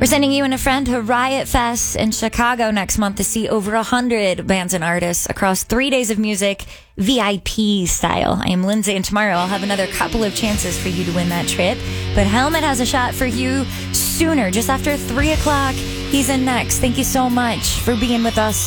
We're sending you and a friend to Riot Fest in Chicago next month to see over 100 bands and artists across 3 days of music, VIP style. I am Lindsay, and tomorrow I'll have another couple of chances for you to win that trip. But Helmet has a shot for you sooner, just after 3 o'clock. He's in next. Thank you so much for being with us.